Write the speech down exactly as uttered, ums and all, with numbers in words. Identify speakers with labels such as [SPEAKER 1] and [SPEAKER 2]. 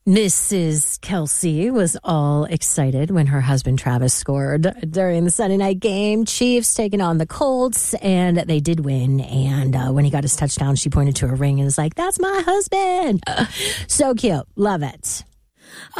[SPEAKER 1] Missus Kelsey was all excited when her husband Travis scored during the Sunday night game. Chiefs taking on the Colts, and they did win. And uh, when he got his touchdown, she pointed to a ring and was like, "That's my husband." Uh, so cute. Love it.